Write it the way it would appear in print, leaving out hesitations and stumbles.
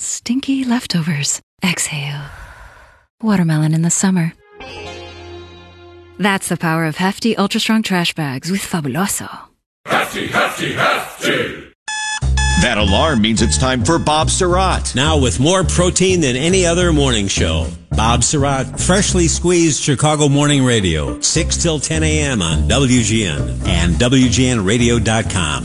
Stinky leftovers. Exhale. Watermelon in the summer. That's the power of hefty, ultra-strong trash bags with Fabuloso. Hefty, hefty, hefty! That alarm means it's time for Bob Surratt. Now with more protein than any other morning show. Bob Surratt, freshly squeezed Chicago Morning Radio, 6 till 10 a.m. on WGN and WGNradio.com.